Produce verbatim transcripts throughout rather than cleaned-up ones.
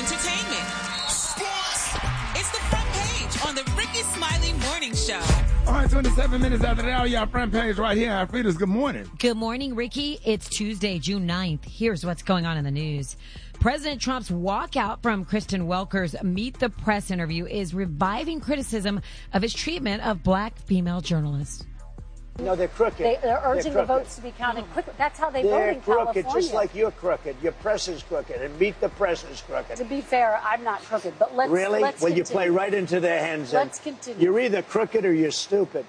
entertainment, sports. It's the front page on the Ricky Smiley Morning Show. All right, twenty-seven minutes after the hour, y'all front page right here. Alfreda's, good morning. Good morning, Ricky. It's Tuesday, June ninth. Here's what's going on in the news. President Trump's walkout from Kristen Welker's Meet the Press interview is reviving criticism of his treatment of black female journalists. No, they're crooked. They, they're urging they're the votes to be counted quickly. That's how they they're vote in crooked, California. just like you're crooked. Your press is crooked, and Meet the Press is crooked. To be fair, I'm not crooked, but let's Really? Let's well, continue. you play right into their hands. Let's then. continue. You're either crooked or you're stupid.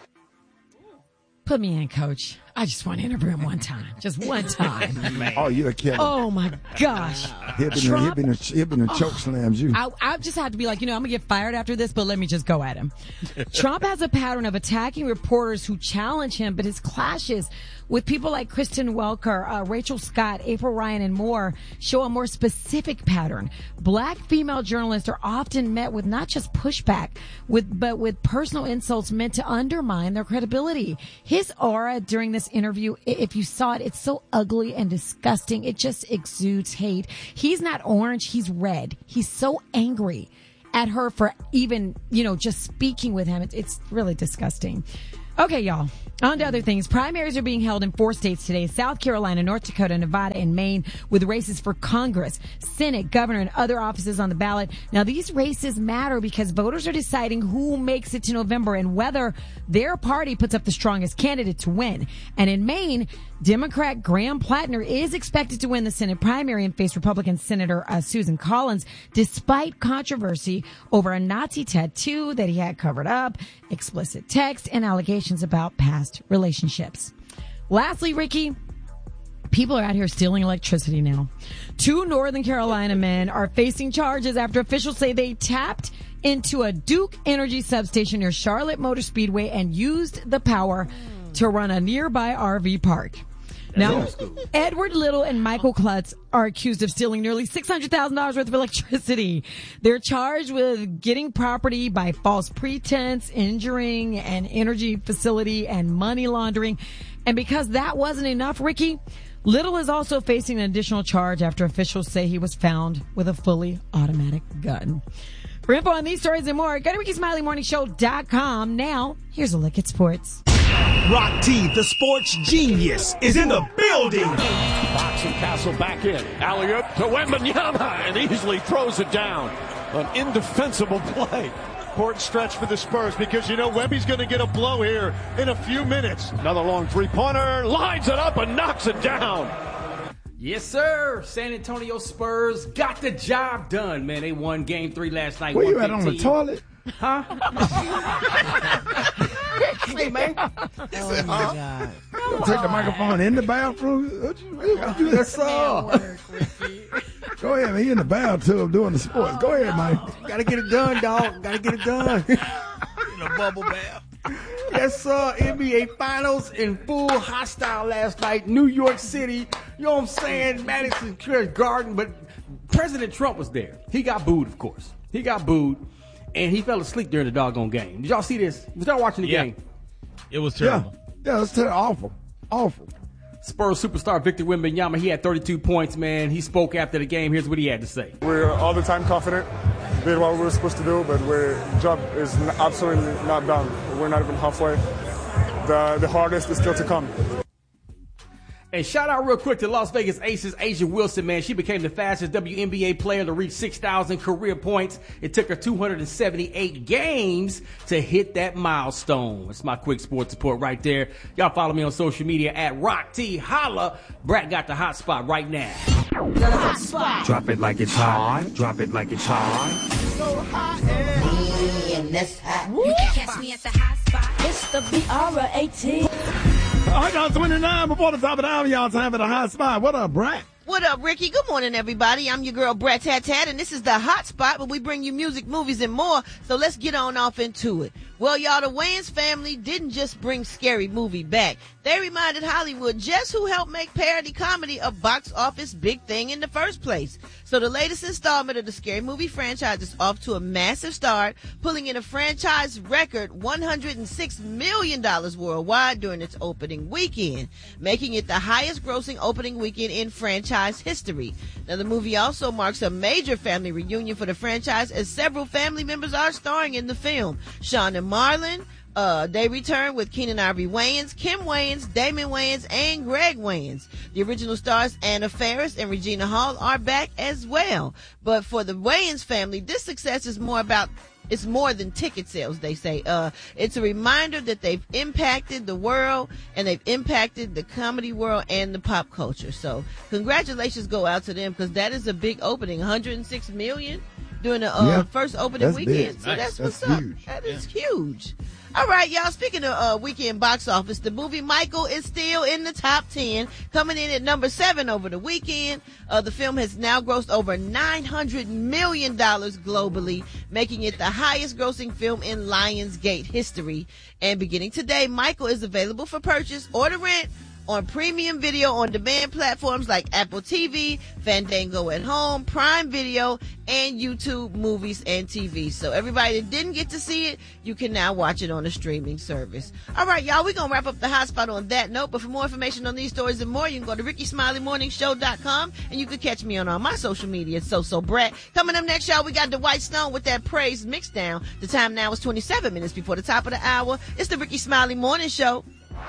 Put me in, Coach. I just want to interview him one time. Just one time. Oh, you're a killer. Oh, my gosh. He'll be Trump, in the choke slams you. I, I just have to be like, you know, I'm going to get fired after this, but let me just go at him. Trump has a pattern of attacking reporters who challenge him, but his clashes with people like Kristen Welker, uh, Rachel Scott, April Ryan, and more show a more specific pattern. Black female journalists are often met with not just pushback, with but with personal insults meant to undermine their credibility. His aura during this interview, if you saw it, it's so ugly and disgusting. It just exudes hate. He's not orange, he's red. He's so angry at her for even, you know, just speaking with him. It's, it's really disgusting. Okay, y'all. On to other things. Primaries are being held in four states today: South Carolina, North Dakota, Nevada, and Maine, with races for Congress, Senate, governor, and other offices on the ballot. Now, these races matter because voters are deciding who makes it to November and whether their party puts up the strongest candidate to win. And in Maine, Democrat Graham Plattner is expected to win the Senate primary and face Republican Senator uh, Susan Collins, despite controversy over a Nazi tattoo that he had covered up, explicit text, and allegations about past relationships. Lastly, Ricky, people are out here stealing electricity now. Two Northern Carolina men are facing charges after officials say they tapped into a Duke Energy substation near Charlotte Motor Speedway and used the power to run a nearby R V park. Now, Edward Little and Michael Klutz are accused of stealing nearly six hundred thousand dollars worth of electricity. They're charged with getting property by false pretense, injuring an energy facility, and money laundering. And because that wasn't enough, Ricky, Little is also facing an additional charge after officials say he was found with a fully automatic gun. For info on these stories and more, go to Ricky Smiley Morning Show dot com. Now, here's a look at sports. Rock T, the sports genius, is in the building. Boxing Castle back in. Alley-oop to Wembanyama and easily throws it down. An indefensible play. Court stretch for the Spurs because, you know, Wemby's going to get a blow here in a few minutes. Another long three-pointer, lines it up and knocks it down. Yes, sir. San Antonio Spurs got the job done, man. They won game three last night. Where you at, on the toilet? Huh? Hey, man. Oh, my God. You take the microphone in the bathroom? What you, what you, Yes, sir. Go ahead, man. He in the bathtub doing the sports. Go ahead, man. Gotta get it done, dog. Gotta get it done. In a bubble bath. Yes, sir. N B A Finals in full hostile last night. New York City. You know what I'm saying? Madison Square Garden. But President Trump was there. He got booed, of course. He got booed. And he fell asleep during the doggone game. Did y'all see this? Was y'all watching the yeah. game? It was terrible. Yeah, yeah, it was ter- awful. Awful. Spurs superstar Victor Wembanyama, he had thirty-two points, man. He spoke after the game. Here's what he had to say. We're all the time confident, did what we were supposed to do, but our job is absolutely not done. We're not even halfway. The, the hardest is still to come. And shout out real quick to Las Vegas Aces, A'ja Wilson, man. She became the fastest W N B A player to reach six thousand career points. It took her two hundred seventy-eight games to hit that milestone. That's my quick sports report right there. Y'all follow me on social media at Rock T. Holla. Brat got the hot spot right now. The hot spot. Drop it like it's hot. Drop it like it's hot. So hot and me in this hot. You can catch me at the hot spot. It's the B R A eighteen. All right, y'all, twenty-nine before the top of the hour. Y'all time for the hot spot. What up, Brat? What up, Ricky? Good morning, everybody. I'm your girl, Brat Tat Tat, and this is the hot spot where we bring you music, movies, and more. So let's get on off into it. Well, y'all, the Wayans family didn't just bring Scary Movie back. They reminded Hollywood just who helped make parody comedy a box office big thing in the first place. So the latest installment of the Scary Movie franchise is off to a massive start, pulling in a franchise record one hundred six million dollars worldwide during its opening weekend, making it the highest grossing opening weekend in franchise franchise history. Now, the movie also marks a major family reunion for the franchise as several family members are starring in the film. Sean and Marlon, Uh, they return with Keenan Ivory Wayans, Kim Wayans, Damon Wayans, and Greg Wayans. The original stars Anna Faris and Regina Hall are back as well. But for the Wayans family, this success is more about it's more than ticket sales, they say. Uh, it's a reminder that they've impacted the world and they've impacted the comedy world and the pop culture. So congratulations go out to them because that is a big opening, one hundred six million during the uh, Yeah, first opening that's weekend. big. So Nice. that's what's That's up. huge. That is huge. All right, y'all. Speaking of uh, weekend box office, the movie Michael is still in the top ten, coming in at number seven over the weekend. Uh, the film has now grossed over nine hundred million dollars globally, making it the highest grossing film in Lionsgate history. And beginning today, Michael is available for purchase or to rent on premium video on demand platforms like Apple T V, Fandango at Home, Prime Video, and YouTube Movies and T V. So everybody that didn't get to see it, you can now watch it on a streaming service. All right, y'all, we're going to wrap up the hotspot on that note. But for more information on these stories and more, you can go to ricky smiley morning show dot com and you can catch me on all my social media. So, so Brett. Coming up next, y'all, we got Dwight Stone with that praise mix down. The time now is twenty-seven minutes before the top of the hour. It's the Ricky Smiley Morning Show.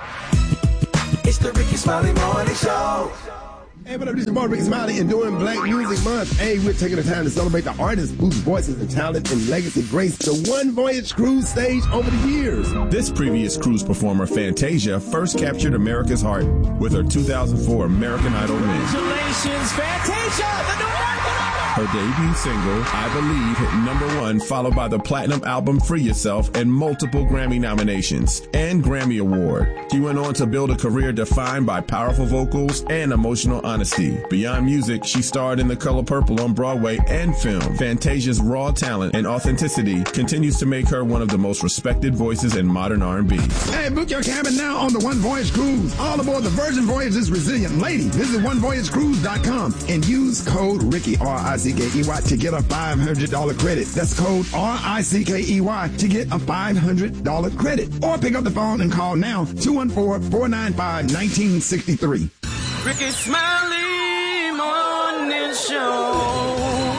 It's the Ricky Smiley Morning Show. Hey, what up? This is Boy Ricky Smiley and during Black Music Month. Hey, we're taking the time to celebrate the artists whose voices and talent and legacy graced the One Voyage Cruise stage over the years. This previous cruise performer, Fantasia, first captured America's heart with her two thousand four American Idol win. Congratulations, Fantasia, the new American Idol. Her debut single, I Believe, hit number one, followed by the platinum album Free Yourself and multiple Grammy nominations and Grammy Award. She went on to build a career defined by powerful vocals and emotional honesty. Beyond music, she starred in The Color Purple on Broadway and film. Fantasia's raw talent and authenticity continues to make her one of the most respected voices in modern R and B. Hey, book your cabin now on the One Voyage Cruise. All aboard the Virgin Voyage is resilient. Ladies, visit one voyage cruise dot com and use code Ricky, R I C K E Y, to get a five hundred dollars credit. That's code R I C K E Y to get a five hundred dollars credit. Or pick up the phone and call now, two one four, four nine five, one nine six three. Ricky Smiley Morning Show.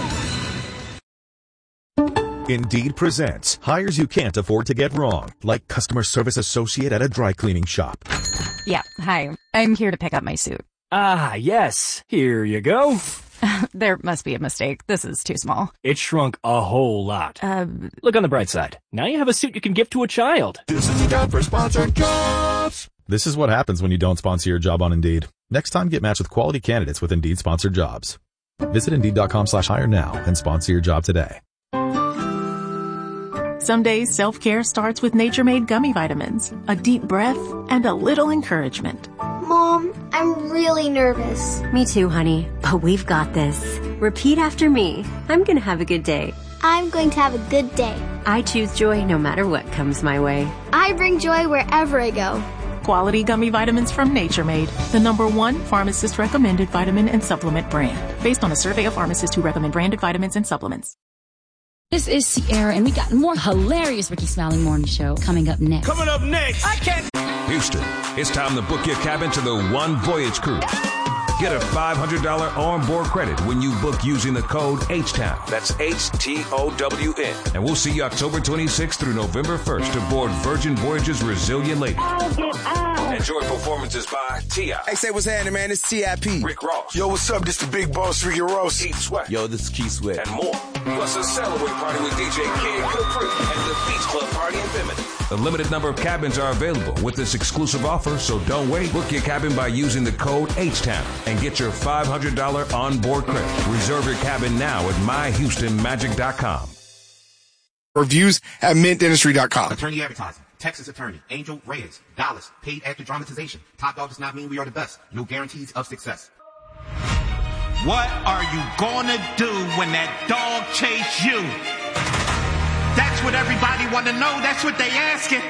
Indeed presents hires you can't afford to get wrong, like customer service associate at a dry cleaning shop. Yeah, hi. I'm here to pick up my suit. Ah, yes. Here you go. There must be a mistake. This is too small. It shrunk a whole lot. Uh, Look on the bright side. Now you have a suit you can give to a child. This is the time for sponsored jobs. This is what happens when you don't sponsor your job on Indeed. Next time, get matched with quality candidates with Indeed sponsored jobs. Visit Indeed.com slash hire now and sponsor your job today. Some days self-care starts with Nature Made gummy vitamins, a deep breath, and a little encouragement. Mom, I'm really nervous. Me too, honey, but we've got this. Repeat after me. I'm gonna have a good day. I'm going to have a good day. I choose joy no matter what comes my way. I bring joy wherever I go. Quality gummy vitamins from Nature Made, the number one pharmacist recommended vitamin and supplement brand, based on a survey of pharmacists who recommend branded vitamins and supplements. This is Sierra, and we got more hilarious Ricky Smiley Morning Show coming up next. Coming up next. I can't. Houston, it's time to book your cabin to the One Voyage Cruise. Get a five hundred dollars onboard credit when you book using the code H-Town. That's H T O W N. And we'll see you October twenty-sixth through November first aboard Virgin Voyage's Resilient Lady. Enjoy performances by T I Hey, say what's happening, man. It's T I P Rick Ross. Yo, what's up? This the big boss, Ricky Ross. Keith Sweat. Yo, this is Keith Sweat. And more. Plus a celebrate party with D J Kid Capri and the Beach Club Party in Bimini. A limited number of cabins are available with this exclusive offer, so don't wait. Book your cabin by using the code H-Town and get your five hundred dollars onboard credit. Reserve your cabin now at my houston magic dot com. Reviews at mint dentistry dot com. Attorney advertising. Texas attorney. Angel Reyes. Dallas. Paid after dramatization. Top dog does not mean we are the best. No guarantees of success. What are you gonna do when that dog chase you? That's what everybody wanna know. That's what they asking.